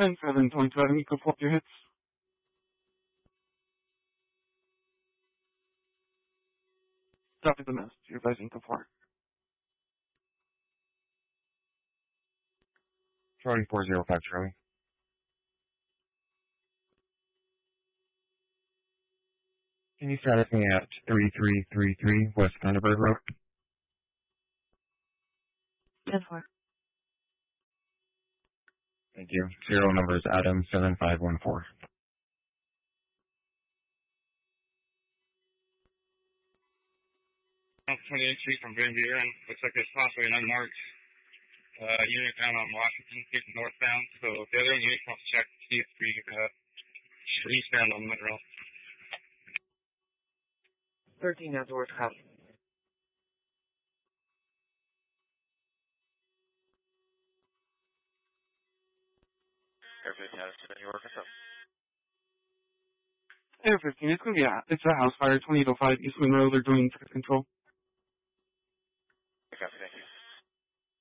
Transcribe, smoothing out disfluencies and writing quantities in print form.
10-7, going to Eco 4, your hits. Drop the mast, you're advising Eco 4. Charlie 405, Charlie. Can you status me at 3333 West Thunderbird Road? 10-4. Thank you. Serial number is Adam 7514. Off 28th Street from Van Buren. Looks like there's possibly an unmarked unit down on Washington, getting northbound. So if the other unit wants to check to see if we eastbound on Monroe. 13 outdoors, copy. Air 15 out of 7, you work us up. Air 15, it's a house fire, 2805 East Wind Road, they're doing traffic control.